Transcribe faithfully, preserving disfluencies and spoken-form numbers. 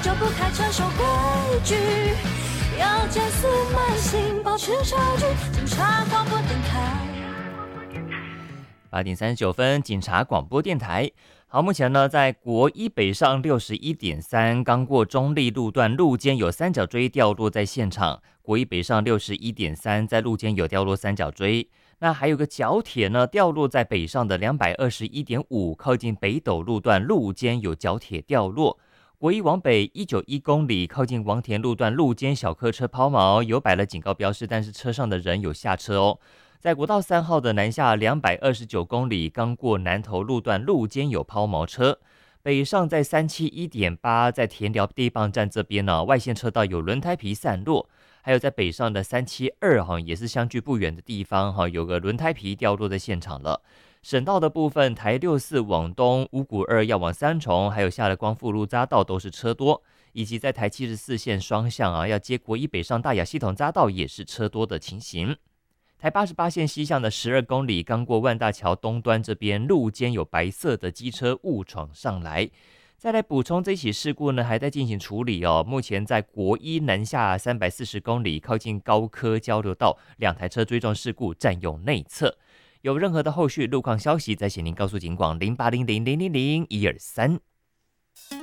就不开车守规矩，要减速慢行，保持差距。警察广播电台。 八点三十九分，警察广播电台。好，目前呢，在国一北上六十一点三，刚过中立路段路肩有三角锥掉落在现场。国一北上六十一点三，在路肩有掉落三角锥。那还有个角铁呢，掉落在北上的两百二十一点五，靠近北斗路段路肩有角铁掉落。国一往北一九一公里，靠近王田路段路肩小客车抛锚，有摆了警告标示，但是车上的人有下车哦。在国道三号的南下两百二十九公里，刚过南投路段路肩有抛锚车。北上在三七一点八，在田寮地磅站这边呢，外线车道有轮胎皮散落。还有在北上的三七二哈，也是相距不远的地方哈，有个轮胎皮掉落在现场了。省道的部分，台六四往东，五股二要往三重，还有下了光复路匝道都是车多，以及在台七十四线双向啊，要接国一北上大雅系统匝道也是车多的情形。台八十八线西向的十二公里，刚过万大桥东端这边路肩有白色的机车误闯上来。再来补充，这起事故呢还在进行处理哦。目前在国一南下三百四十公里，靠近高科交流道，两台车追撞事故占用内侧。有任何的后续路况消息，再请您告诉警广零八零零零零零一二三。